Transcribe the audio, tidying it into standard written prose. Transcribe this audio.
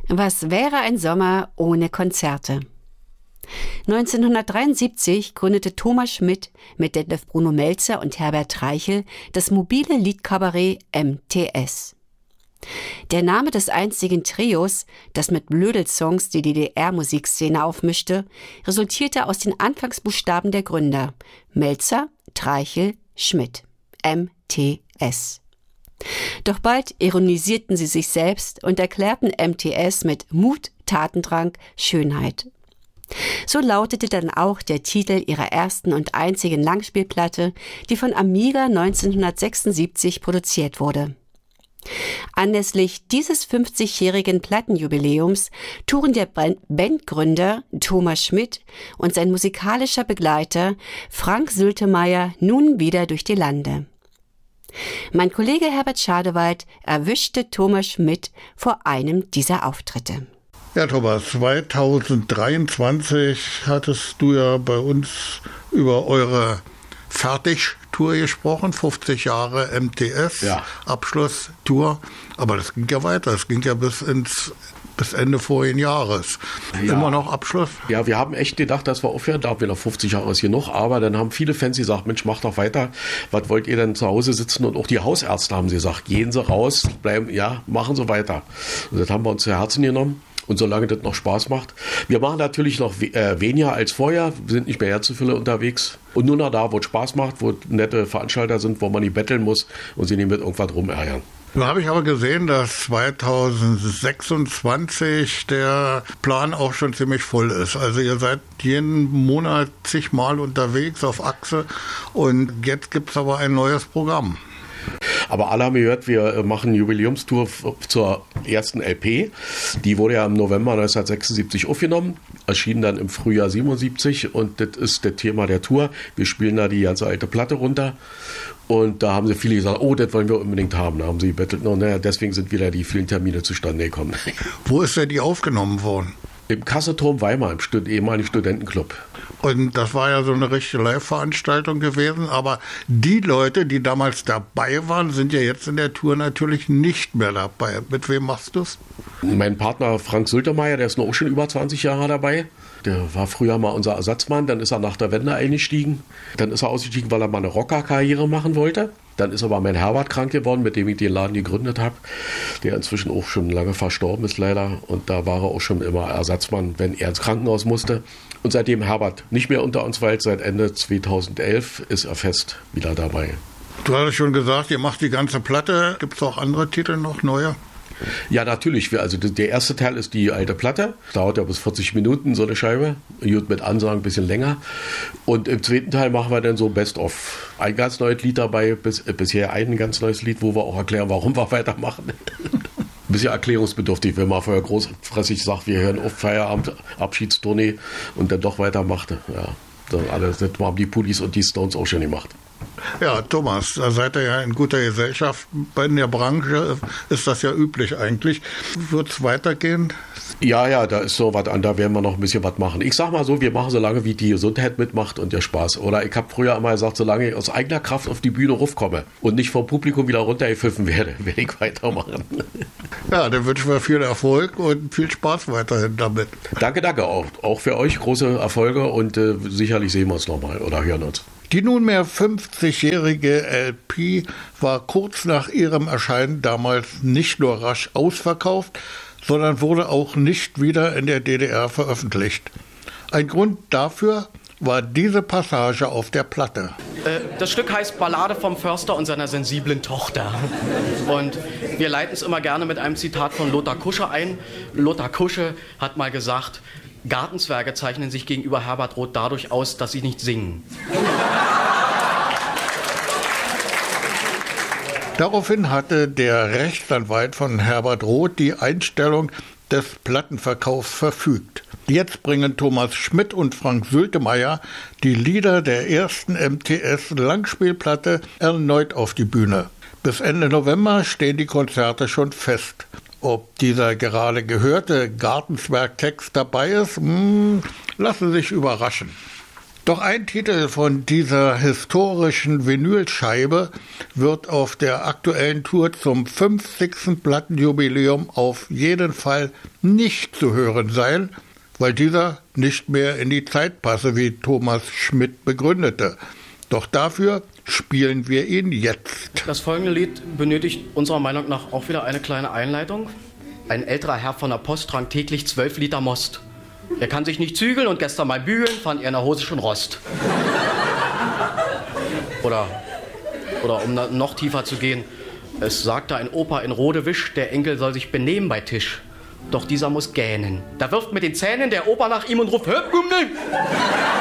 Was wäre ein Sommer ohne Konzerte? 1973 gründete Thomas Schmidt mit Detlef Bruno Melzer und Herbert Treichel das mobile Liedkabarett MTS. Der Name des einzigen Trios, das mit Blödelsongs die DDR-Musikszene aufmischte, resultierte aus den Anfangsbuchstaben der Gründer: Melzer, Treichel, Schmidt. MTS. Doch bald ironisierten sie sich selbst und erklärten MTS mit Mut, Tatendrang, Schönheit. So lautete dann auch der Titel ihrer ersten und einzigen Langspielplatte, die von Amiga 1976 produziert wurde. Anlässlich dieses 50-jährigen Plattenjubiläums touren der Bandgründer Thomas Schmidt und sein musikalischer Begleiter Frank Sültemeyer nun wieder durch die Lande. Mein Kollege Herbert Schadewald erwischte Thomas Schmidt vor einem dieser Auftritte. Ja, Thomas, 2023 hattest du ja bei uns über eure Fertigtour gesprochen, 50 Jahre MTS, ja. Abschlusstour. Aber das ging ja weiter, das ging ja bis Ende vorigen Jahres. Ja. Immer noch Abschluss? Ja, wir haben echt gedacht, dass wir aufhören, da haben wir noch 50 Jahre ist genug, aber dann haben viele Fans gesagt, Mensch, macht doch weiter, was wollt ihr denn zu Hause sitzen? Und auch die Hausärzte haben gesagt, gehen Sie raus, bleiben, ja, machen Sie weiter. Und das haben wir uns zu Herzen genommen. Und solange das noch Spaß macht. Wir machen natürlich noch weniger als vorher. Wir sind nicht mehr Herzenfülle unterwegs. Und nur noch da, wo es Spaß macht, wo nette Veranstalter sind, wo man nicht betteln muss und sie nicht mit irgendwas rumärgern. Da habe ich aber gesehen, dass 2026 der Plan auch schon ziemlich voll ist. Also ihr seid jeden Monat zigmal unterwegs auf Achse und jetzt gibt es aber ein neues Programm. Aber alle haben gehört, wir machen eine Jubiläumstour zur ersten LP. Die wurde ja im November 1976 aufgenommen, erschien dann im Frühjahr 77 und das ist das Thema der Tour. Wir spielen da die ganze alte Platte runter und da haben sie viele gesagt, oh, das wollen wir unbedingt haben. Da haben sie gebettelt, naja, deswegen sind wieder die vielen Termine zustande gekommen. Wo ist denn die aufgenommen worden? Im Kasseturm Weimar, im ehemaligen Studentenclub. Und das war ja so eine richtige Live-Veranstaltung gewesen, aber die Leute, die damals dabei waren, sind ja jetzt in der Tour natürlich nicht mehr dabei. Mit wem machst du es? Mein Partner Frank Sültemeyer, der ist noch auch schon über 20 Jahre dabei. Der war früher mal unser Ersatzmann, dann ist er nach der Wende eingestiegen. Dann ist er ausgestiegen, weil er mal eine Rocker-Karriere machen wollte. Dann ist aber mein Herbert krank geworden, mit dem ich den Laden gegründet habe, der inzwischen auch schon lange verstorben ist leider. Und da war er auch schon immer Ersatzmann, wenn er ins Krankenhaus musste. Und seitdem Herbert nicht mehr unter uns weilt, seit Ende 2011 ist er fest wieder dabei. Du hattest schon gesagt, ihr macht die ganze Platte. Gibt es auch andere Titel noch, neue? Ja, natürlich. Also der erste Teil ist die alte Platte. Dauert ja bis 40 Minuten, so eine Scheibe. Gut, mit Ansagen ein bisschen länger. Und im zweiten Teil machen wir dann so Best-of. Ein ganz neues Lied dabei, bisher ein ganz neues Lied, wo wir auch erklären, warum wir weitermachen. Ein bisschen erklärungsbedürftig, wenn man vorher großfressig sagt, wir hören auf Feierabend, Abschiedstournee und dann doch weitermachte. Ja, das haben die Pudis und die Stones auch schon gemacht. Ja, Thomas, da seid ihr ja in guter Gesellschaft. In der Branche ist das ja üblich eigentlich. Wird es weitergehen? Ja, da ist so was an, da werden wir noch ein bisschen was machen. Ich sag mal so, wir machen so lange, wie die Gesundheit mitmacht und der Spaß. Oder ich habe früher immer gesagt, solange ich aus eigener Kraft auf die Bühne raufkomme und nicht vom Publikum wieder runtergepfiffen werde ich weitermachen. Ja, dann wünschen wir viel Erfolg und viel Spaß weiterhin damit. Danke, auch für euch große Erfolge und sicherlich sehen wir uns nochmal oder hören uns. Die nunmehr 50-jährige LP war kurz nach ihrem Erscheinen damals nicht nur rasch ausverkauft, sondern wurde auch nicht wieder in der DDR veröffentlicht. Ein Grund dafür war diese Passage auf der Platte. Das Stück heißt Ballade vom Förster und seiner sensiblen Tochter. Und wir leiten es immer gerne mit einem Zitat von Lothar Kusche ein. Lothar Kusche hat mal gesagt, Gartenzwerge zeichnen sich gegenüber Herbert Roth dadurch aus, dass sie nicht singen. Daraufhin hatte der Rechtsanwalt von Herbert Roth die Einstellung des Plattenverkaufs verfügt. Jetzt bringen Thomas Schmidt und Frank Sültemeyer die Lieder der ersten MTS-Langspielplatte erneut auf die Bühne. Bis Ende November stehen die Konzerte schon fest. Ob dieser gerade gehörte Gartenzwerg-Text dabei ist, lassen Sie sich überraschen. Doch ein Titel von dieser historischen Vinylscheibe wird auf der aktuellen Tour zum 50. Plattenjubiläum auf jeden Fall nicht zu hören sein, weil dieser nicht mehr in die Zeit passe, wie Thomas Schmidt begründete. Doch dafür spielen wir ihn jetzt. Das folgende Lied benötigt unserer Meinung nach auch wieder eine kleine Einleitung. Ein älterer Herr von der Post trank täglich 12 Liter Most. Er kann sich nicht zügeln und gestern beim Bügeln fand er in der Hose schon Rost. Oder um noch tiefer zu gehen, es sagte ein Opa in Rodewisch, der Enkel soll sich benehmen bei Tisch. Doch dieser muss gähnen. Da wirft mit den Zähnen der Opa nach ihm und ruft: Hör,